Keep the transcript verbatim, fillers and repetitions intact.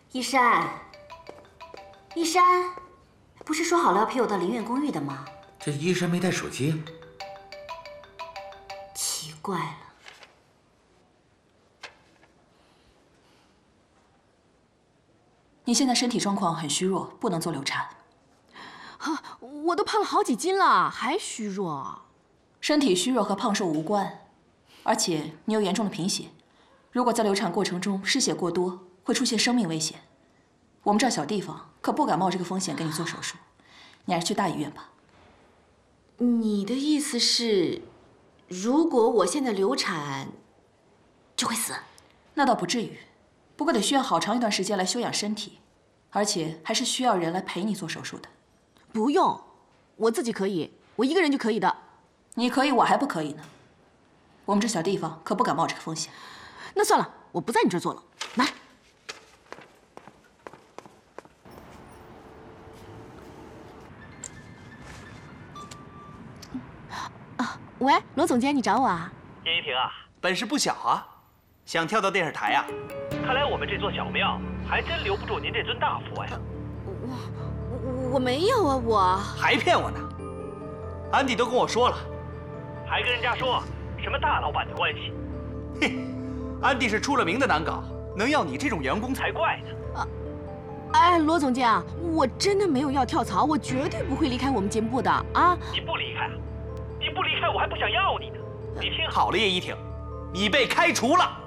一山，一山，不是说好了要陪我到林苑公寓的吗？ 这一山没带手机， 奇怪了。 你现在身体状况很虚弱，不能做流产。 啊，我都胖了好几斤了，还虚弱。 身体虚弱和胖瘦无关，而且你有严重的贫血，如果在流产过程中失血过多，会出现生命危险。我们这儿小地方可不敢冒这个风险给你做手术，你还是去大医院吧。 你的意思是，如果我现在流产，就会死？ 那倒不至于，不过得需要好长一段时间来休养身体，而且还是需要人来陪你做手术的。 不用，我自己可以，我一个人就可以的。 你可以，我还不可以呢。我们这小地方可不敢冒这个风险。 那算了，我不在你这儿做了。来。啊，喂，罗总监，你找我啊？ 叶一婷啊，本事不小啊，想跳到电视台呀？看来我们这座小庙还真留不住您这尊大佛呀。 我我我没有啊，我还骗我呢。安迪都跟我说了，还跟人家说什么大老板的关系。嘿，安迪是出了名的难搞，能要你这种员工才怪呢。啊， 哎，罗总监啊，我真的没有要跳槽，我绝对不会离开我们节目部的啊！ 你不离开，你不离开，我还不想要你呢。你听好了，叶一婷，你被开除了。